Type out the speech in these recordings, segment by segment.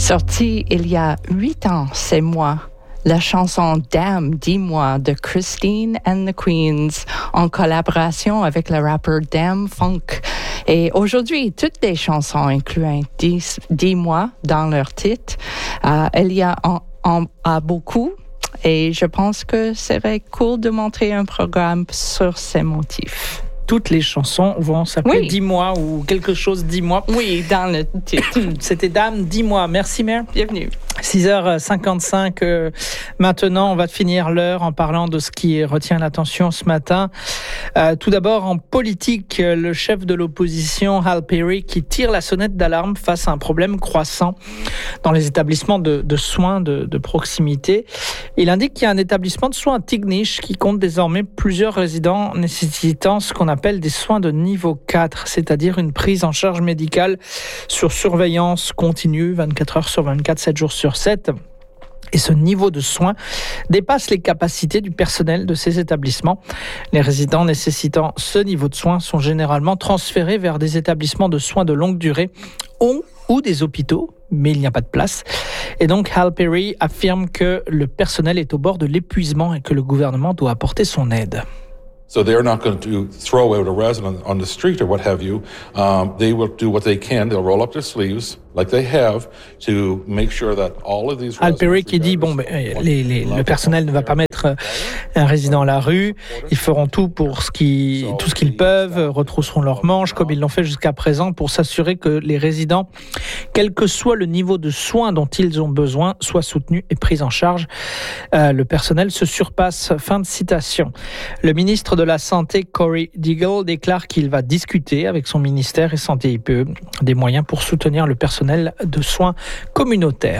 Sortie il y a 8 ans, c'est moi. La chanson Damn, dis-moi de Christine and the Queens en collaboration avec le rappeur Damn Funk. Et aujourd'hui, toutes les chansons incluent dis-moi dans leur titre. Il y a beaucoup et je pense que ce serait cool de montrer un programme sur ces motifs. Toutes les chansons vont s'appeler Dis-moi ou quelque chose Dis-moi. Oui, dans le titre. C'était Dame, Dis-moi. Merci Mère. Bienvenue. 6h55, maintenant on va finir l'heure en parlant de ce qui retient l'attention ce matin. Tout d'abord en politique, le chef de l'opposition Hal Perry qui tire la sonnette d'alarme face à un problème croissant dans les établissements de soins de proximité. Il indique qu'il y a un établissement de soins à Tignish qui compte désormais plusieurs résidents nécessitant ce qu'on appelle des soins de niveau 4, c'est-à-dire une prise en charge médicale sur surveillance continue 24 heures sur 24, 7 jours sur 7. Et ce niveau de soins dépasse les capacités du personnel de ces établissements. Les résidents nécessitant ce niveau de soins sont généralement transférés vers des établissements de soins de longue durée ou des hôpitaux, mais il n'y a pas de place. Et donc Hal Perry affirme que le personnel est au bord de l'épuisement et que le gouvernement doit apporter son aide. So they're not going to throw out a resident on the street or what have you. They will do what they can. They'll roll up their sleeves like they have to make sure that all of these. Hal Perry qui dit le personnel ne va pas mettre un résident à la rue. Ils feront tout pour tout ce qu'ils peuvent, retrousseront leurs manches comme ils l'ont fait jusqu'à présent pour s'assurer que les résidents, quel que soit le niveau de soins dont ils ont besoin, soient soutenus et pris en charge. Le personnel se surpasse. Fin de citation. Le ministre de la Santé, Corey Deagle, déclare qu'il va discuter avec son ministère et Santé IPE des moyens pour soutenir le personnel de soins communautaires.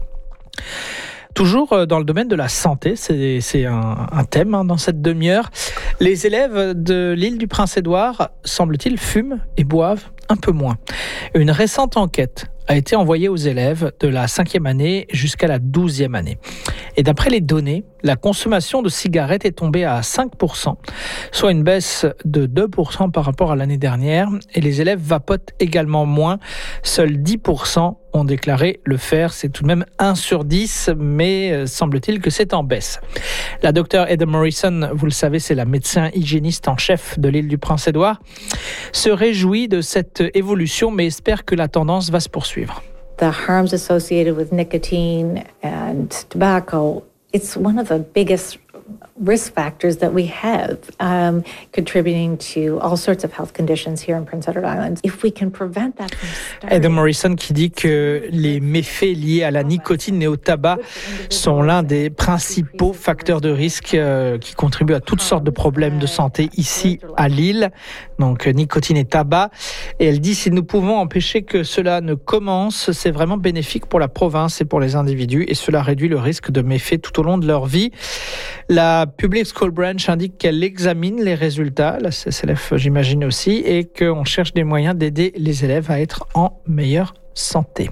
Toujours dans le domaine de la santé, c'est un thème dans cette demi-heure. Les élèves de l'île du Prince-Édouard, semble-t-il, fument et boivent un peu moins. Une récente enquête a été envoyée aux élèves de la 5e année jusqu'à la 12e année. Et d'après les données, la consommation de cigarettes est tombée à 5%, soit une baisse de 2% par rapport à l'année dernière. Et les élèves vapotent également moins. Seuls 10% ont déclaré le faire. C'est tout de même 1 sur 10, mais semble-t-il que c'est en baisse. La docteure Heather Morrison, vous le savez, c'est la médecin hygiéniste en chef de l'île du Prince-Édouard, se réjouit de cette évolution, mais espère que la tendance va se poursuivre. The harms associated with nicotine and tobacco, it's one of the biggest risk factors that we have, contributing to all sorts of health conditions here in Prince Edward Island. If we can prevent that from starting... Heather Morrison qui dit que les méfaits liés à la nicotine et au tabac sont l'un des principaux facteurs de risque qui contribuent à toutes sortes de problèmes de santé ici à l'île. Donc nicotine et tabac. Et elle dit si nous pouvons empêcher que cela ne commence, c'est vraiment bénéfique pour la province et pour les individus et cela réduit le risque de méfaits tout au long de leur vie. La Public School Branch indique qu'elle examine les résultats, la CSLF j'imagine aussi, et qu'on cherche des moyens d'aider les élèves à être en meilleure santé.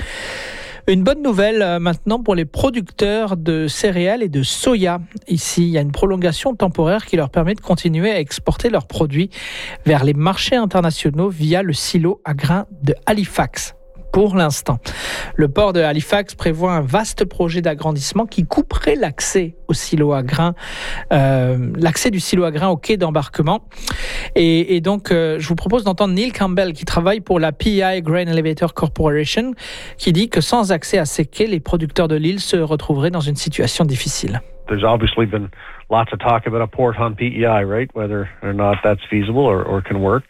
Une bonne nouvelle maintenant pour les producteurs de céréales et de soya. Ici, il y a une prolongation temporaire qui leur permet de continuer à exporter leurs produits vers les marchés internationaux via le silo à grains de Halifax. Pour l'instant, le port de Halifax prévoit un vaste projet d'agrandissement qui couperait l'accès au silo à grains, l'accès du silo à grains au quai d'embarquement. Et donc, je vous propose d'entendre Neil Campbell qui travaille pour la PEI Grain Elevator Corporation, qui dit que sans accès à ces quais, les producteurs de l'île se retrouveraient dans une situation difficile. There's obviously been lots of talk about a port on PEI, right? Whether or not that's feasible or can work.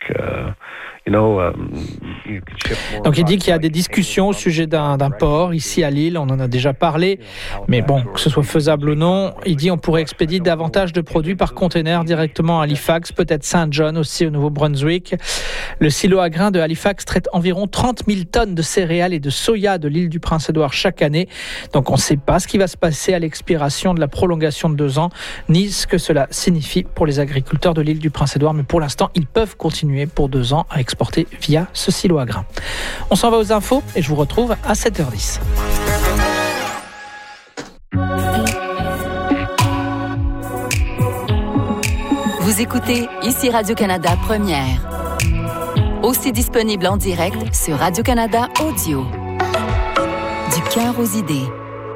Donc il dit qu'il y a des discussions au sujet d'un port ici à Lille, on en a déjà parlé, mais bon, que ce soit faisable ou non, il dit on pourrait expédier davantage de produits par container directement à Halifax, peut-être Saint John aussi au Nouveau-Brunswick. Le silo à grains de Halifax traite environ 30 000 tonnes de céréales et de soya de l'île du Prince-Édouard chaque année, donc on ne sait pas ce qui va se passer à l'expiration de la prolongation de 2 ans, ni ce que cela signifie pour les agriculteurs de l'île du Prince-Édouard, mais pour l'instant, ils peuvent continuer pour 2 ans à exporter via ce silo à grains. On s'en va aux infos et je vous retrouve à 7h10. Vous écoutez ici Radio-Canada Première. Aussi disponible en direct sur Radio-Canada Audio. Du cœur aux idées.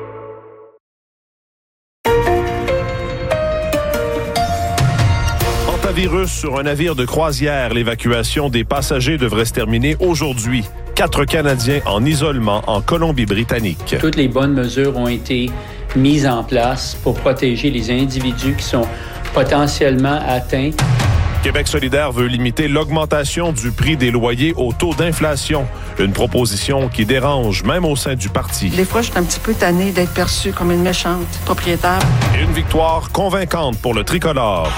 Virus sur un navire de croisière. L'évacuation des passagers devrait se terminer aujourd'hui. 4 Canadiens en isolement en Colombie-Britannique. Toutes les bonnes mesures ont été mises en place pour protéger les individus qui sont potentiellement atteints. Québec solidaire veut limiter l'augmentation du prix des loyers au taux d'inflation. Une proposition qui dérange même au sein du parti. Des fois, je suis un petit peu tannée d'être perçue comme une méchante propriétaire. Et une victoire convaincante pour le tricolore.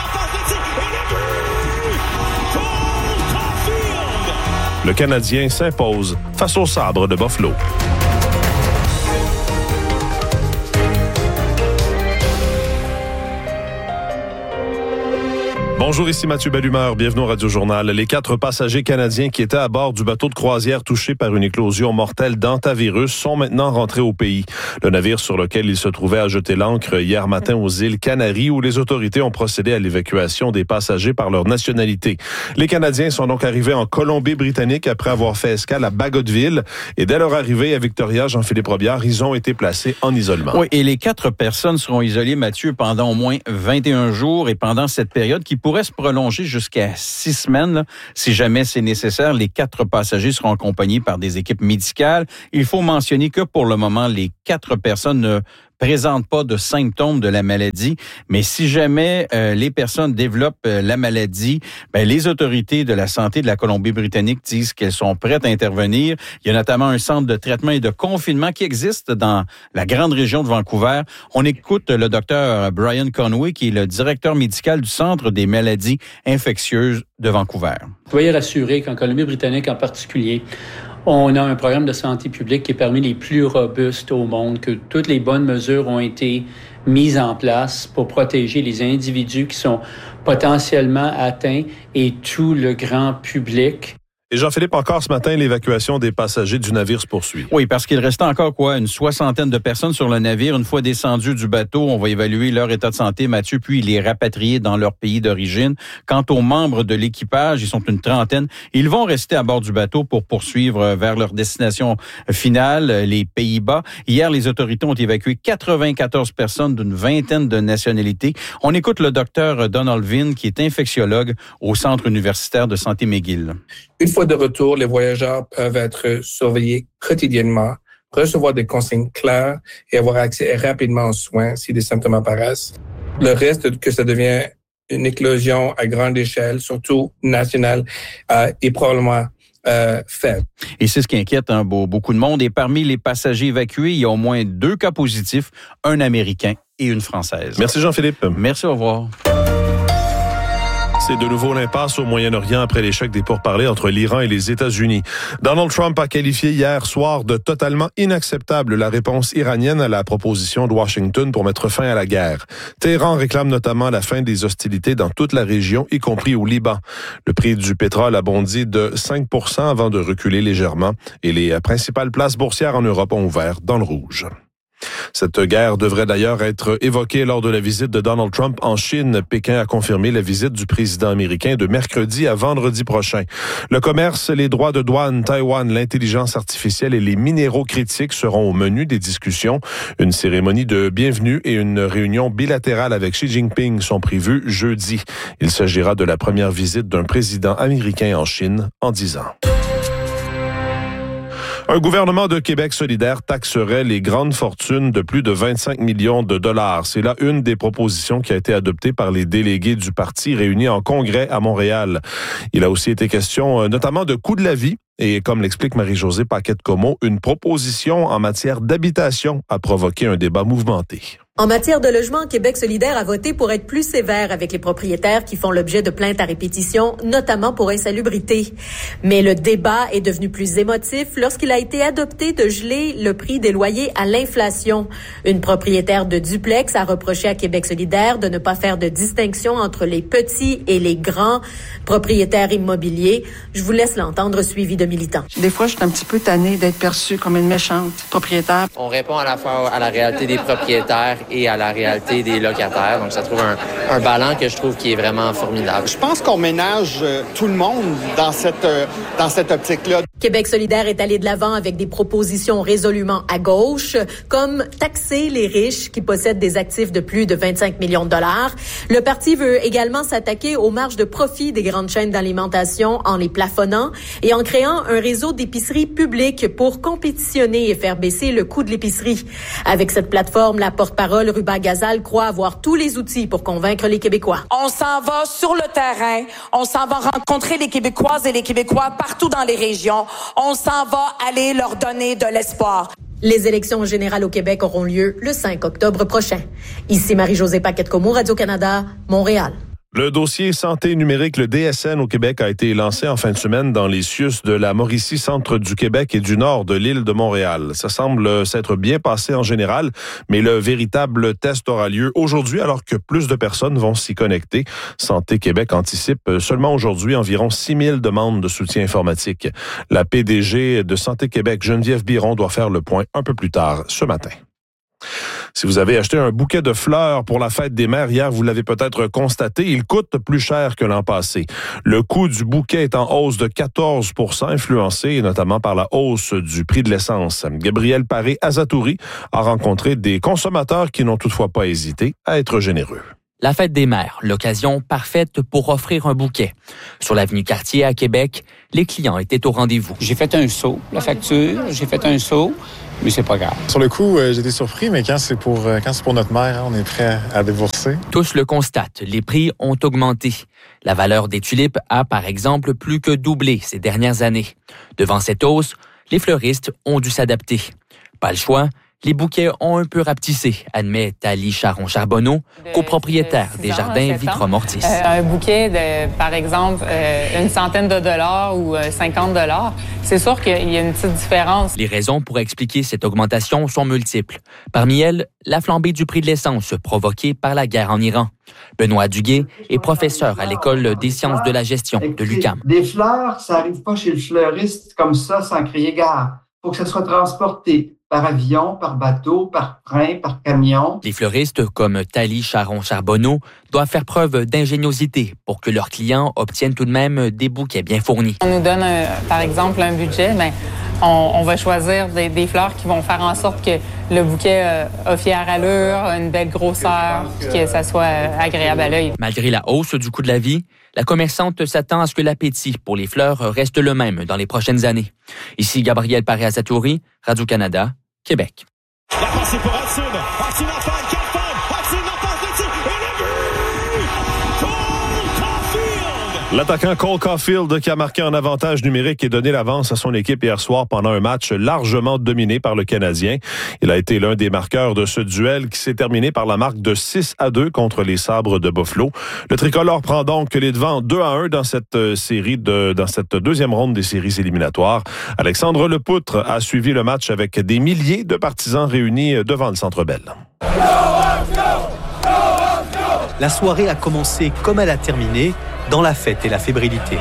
Le Canadien s'impose face au Sabre de Buffalo. Bonjour, ici Mathieu Bellumeur. Bienvenue au Radio-Journal. Les 4 passagers canadiens qui étaient à bord du bateau de croisière touché par une éclosion mortelle d'hantavirus sont maintenant rentrés au pays. Le navire sur lequel ils se trouvaient a jeté l'ancre hier matin aux îles Canaries où les autorités ont procédé à l'évacuation des passagers par leur nationalité. Les Canadiens sont donc arrivés en Colombie-Britannique après avoir fait escale à Bagotville. Et dès leur arrivée à Victoria, Jean-Philippe Robillard, ils ont été placés en isolement. Oui, et les 4 personnes seront isolées, Mathieu, pendant au moins 21 jours. Et pendant cette période qui pourrait se prolonger jusqu'à 6 semaines. Là. Si jamais c'est nécessaire, les 4 passagers seront accompagnés par des équipes médicales. Il faut mentionner que pour le moment, les 4 personnes ne présentent pas de symptômes de la maladie, mais si jamais les personnes développent la maladie, les autorités de la santé de la Colombie-Britannique disent qu'elles sont prêtes à intervenir. Il y a notamment un centre de traitement et de confinement qui existe dans la grande région de Vancouver. On écoute le docteur Brian Conway, qui est le directeur médical du Centre des maladies infectieuses de Vancouver. Soyez rassurés qu'en Colombie-Britannique en particulier, on a un programme de santé publique qui est parmi les plus robustes au monde, que toutes les bonnes mesures ont été mises en place pour protéger les individus qui sont potentiellement atteints et tout le grand public. Et Jean-Philippe, encore ce matin, l'évacuation des passagers du navire se poursuit. Oui, parce qu'il restait encore une 60aine de personnes sur le navire. Une fois descendus du bateau, on va évaluer leur état de santé, Mathieu, puis les rapatrier dans leur pays d'origine. Quant aux membres de l'équipage, ils sont une 30aine. Ils vont rester à bord du bateau pour poursuivre vers leur destination finale, les Pays-Bas. Hier, les autorités ont évacué 94 personnes d'une 20aine de nationalités. On écoute le docteur Donald Vinn, qui est infectiologue au Centre universitaire de santé McGill. Une fois de retour, les voyageurs peuvent être surveillés quotidiennement, recevoir des consignes claires et avoir accès rapidement aux soins si des symptômes apparaissent. Le reste, que ça devient une éclosion à grande échelle, surtout nationale, est probablement faible. Et c'est ce qui inquiète beaucoup de monde. Et parmi les passagers évacués, il y a au moins 2 cas positifs, un Américain et une Française. Merci Jean-Philippe. Merci, au revoir. C'est de nouveau l'impasse au Moyen-Orient après l'échec des pourparlers entre l'Iran et les États-Unis. Donald Trump a qualifié hier soir de totalement inacceptable la réponse iranienne à la proposition de Washington pour mettre fin à la guerre. Téhéran réclame notamment la fin des hostilités dans toute la région, y compris au Liban. Le prix du pétrole a bondi de 5% avant de reculer légèrement et les principales places boursières en Europe ont ouvert dans le rouge. Cette guerre devrait d'ailleurs être évoquée lors de la visite de Donald Trump en Chine. Pékin a confirmé la visite du président américain de mercredi à vendredi prochain. Le commerce, les droits de douane, Taïwan, l'intelligence artificielle et les minéraux critiques seront au menu des discussions. Une cérémonie de bienvenue et une réunion bilatérale avec Xi Jinping sont prévues jeudi. Il s'agira de la première visite d'un président américain en Chine en 10 ans. Un gouvernement de Québec solidaire taxerait les grandes fortunes de plus de 25 millions de dollars. C'est là une des propositions qui a été adoptée par les délégués du parti réunis en congrès à Montréal. Il a aussi été question notamment de coût de la vie. Et comme l'explique Marie-Josée Paquette-Comeau, une proposition en matière d'habitation a provoqué un débat mouvementé. En matière de logement, Québec solidaire a voté pour être plus sévère avec les propriétaires qui font l'objet de plaintes à répétition, notamment pour insalubrité. Mais le débat est devenu plus émotif lorsqu'il a été adopté de geler le prix des loyers à l'inflation. Une propriétaire de duplex a reproché à Québec solidaire de ne pas faire de distinction entre les petits et les grands propriétaires immobiliers. Je vous laisse l'entendre, suivi de militants. Des fois, je suis un petit peu tannée d'être perçue comme une méchante propriétaire. On répond à la fois à la réalité des propriétaires et à la réalité des locataires. Donc, ça trouve un ballon que je trouve qui est vraiment formidable. Je pense qu'on ménage tout le monde dans cette optique-là. Québec solidaire est allé de l'avant avec des propositions résolument à gauche, comme taxer les riches qui possèdent des actifs de plus de 25 millions de dollars. Le parti veut également s'attaquer aux marges de profit des grandes chaînes d'alimentation en les plafonnant et en créant un réseau d'épiceries publiques pour compétitionner et faire baisser le coût de l'épicerie. Avec cette plateforme, la porte-parole Ruba Gazal croit avoir tous les outils pour convaincre les Québécois. On s'en va sur le terrain, on s'en va rencontrer les Québécoises et les Québécois partout dans les régions. On s'en va aller leur donner de l'espoir. Les élections générales au Québec auront lieu le 5 octobre prochain. Ici Marie-Josée Paquette-Comeau, Radio-Canada, Montréal. Le dossier santé numérique, le DSN au Québec, a été lancé en fin de semaine dans les CIUS de la Mauricie, centre du Québec et du nord de l'île de Montréal. Ça semble s'être bien passé en général, mais le véritable test aura lieu aujourd'hui alors que plus de personnes vont s'y connecter. Santé Québec anticipe seulement aujourd'hui environ 6 000 demandes de soutien informatique. La PDG de Santé Québec, Geneviève Biron, doit faire le point un peu plus tard ce matin. Si vous avez acheté un bouquet de fleurs pour la fête des mères hier, vous l'avez peut-être constaté, il coûte plus cher que l'an passé. Le coût du bouquet est en hausse de 14 %, influencé notamment par la hausse du prix de l'essence. Gabriel Paré-Azatouri a rencontré des consommateurs qui n'ont toutefois pas hésité à être généreux. La fête des mères, l'occasion parfaite pour offrir un bouquet. Sur l'avenue Cartier à Québec, les clients étaient au rendez-vous. J'ai fait un saut, la facture, mais c'est pas grave. Sur le coup, j'étais surpris, mais quand c'est pour notre mère, on est prêt à débourser. Tous le constatent, les prix ont augmenté. La valeur des tulipes a, par exemple, plus que doublé ces dernières années. Devant cette hausse, les fleuristes ont dû s'adapter. Pas le choix. Les bouquets ont un peu rapetissé, admet Thalie Charon-Charbonneau, copropriétaire des jardins Vitra-Mortis. Un bouquet de, par exemple, une centaine de dollars ou 50 $, c'est sûr qu'il y a une petite différence. Les raisons pour expliquer cette augmentation sont multiples. Parmi elles, la flambée du prix de l'essence provoquée par la guerre en Iran. Benoît Duguay est professeur à l'École des sciences de la gestion de l'UQAM. Des fleurs, ça n'arrive pas chez le fleuriste comme ça sans crier gare. Il faut que ça soit transporté par avion, par bateau, par train, par camion. Les fleuristes, comme Thalie Charon-Charbonneau, doivent faire preuve d'ingéniosité pour que leurs clients obtiennent tout de même des bouquets bien fournis. On nous donne, par exemple, un budget, mais on va choisir des fleurs qui vont faire en sorte que le bouquet a fière allure, une belle grosseur, que ça soit agréable à l'œil. Malgré la hausse du coût de la vie, la commerçante s'attend à ce que l'appétit pour les fleurs reste le même dans les prochaines années. Ici Gabriel Paré-Azatouri, Radio-Canada, Québec. La passe est pour Hudson. Hudson en fin, Hudson en passe de tir. Et le but! Cole Caulfield! L'attaquant Cole Caulfield qui a marqué en avantage numérique et donné l'avance à son équipe hier soir pendant un match largement dominé par le Canadien. Il a été l'un des marqueurs de ce duel qui s'est terminé par la marque de 6-2 contre les Sabres de Buffalo. Le tricolore prend donc les devants 2-1 dans cette série dans cette deuxième ronde des séries éliminatoires. Alexandre Lepoutre a suivi le match avec des milliers de partisans réunis devant le Centre Bell. La soirée a commencé comme elle a terminé, dans la fête et la fébrilité.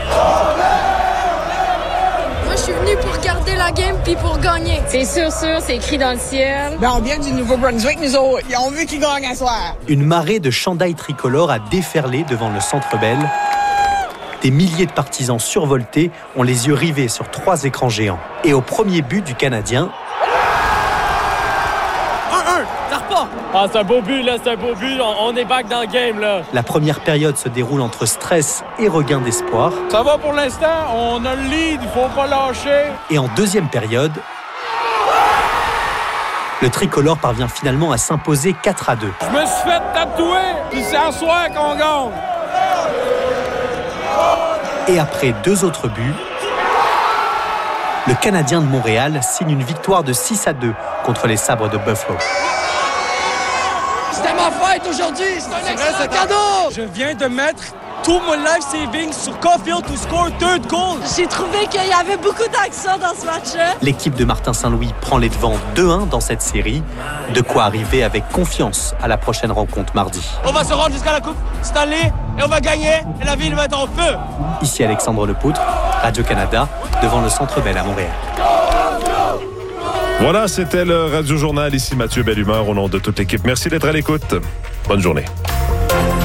Moi, je suis venu pour garder la game puis pour gagner. C'est sûr, c'est écrit dans le ciel. Ben, on vient du Nouveau-Brunswick, nous autres. Ils ont vu qu'ils gagnent à soir. Une marée de chandails tricolores a déferlé devant le Centre Bell. Des milliers de partisans survoltés ont les yeux rivés sur 3 écrans géants. Et au premier but du Canadien... 1-1, ça repart. Ah, c'est un beau but, là, c'est un beau but. On est back dans le game, là. La première période se déroule entre stress et regain d'espoir. Ça va pour l'instant, on a le lead, il faut pas lâcher. Et en deuxième période, le tricolore parvient finalement à s'imposer 4-2. Je me suis fait tatouer, puis c'est à soir qu'on gagne. Et après 2 autres buts, le Canadien de Montréal signe une victoire de 6-2 contre les Sabres de Buffalo. C'était ma fête aujourd'hui, c'est un excellent cadeau! Je viens de mettre tout mon life savings sur Caulfield to score third goal. J'ai trouvé qu'il y avait beaucoup d'action dans ce match-là. L'équipe de Martin Saint-Louis prend les devants 2-1 dans cette série. De quoi arriver avec confiance à la prochaine rencontre mardi. On va se rendre jusqu'à la Coupe Stanley et on va gagner et la ville va être en feu. Ici Alexandre Lepoutre, Radio-Canada, devant le Centre Bell à Montréal. Voilà, c'était le Radio Journal. Ici Mathieu Bellumeur au nom de toute l'équipe. Merci d'être à l'écoute. Bonne journée.